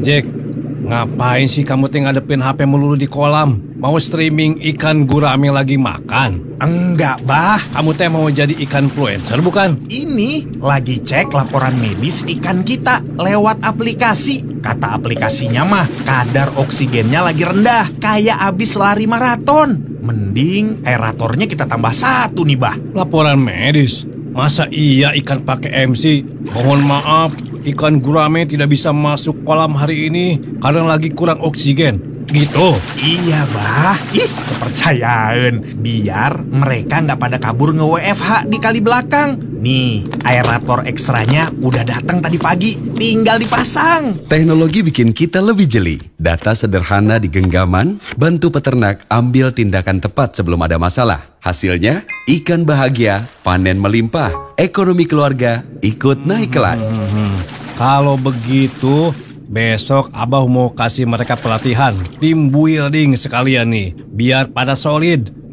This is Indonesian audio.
Jack, ngapain sih kamu ngadepin HP melulu di kolam? Mau streaming ikan gurame lagi makan? Enggak, Bah. Kamu mau jadi ikan influencer bukan? Ini lagi cek laporan medis ikan kita lewat aplikasi. Kata aplikasinya mah kadar oksigennya lagi rendah, kayak abis lari maraton. Mending aeratornya kita tambah 1 nih, Bah. Laporan medis? Masa iya ikan pakai MC? Mohon maaf, ikan gurame tidak bisa masuk kolam hari ini karena lagi kurang oksigen. Gitu? Iya, Bah. Kepercayaan. Biar mereka nggak pada kabur nge-WFH di kali belakang. Nih, aerator ekstranya udah datang tadi pagi. Tinggal dipasang. Teknologi bikin kita lebih jeli. Data sederhana di genggaman, bantu peternak ambil tindakan tepat sebelum ada masalah. Hasilnya, ikan bahagia, panen melimpah, ekonomi keluarga ikut naik kelas. Kalau begitu, besok Abah mau kasih mereka pelatihan tim building sekalian nih, biar pada solid.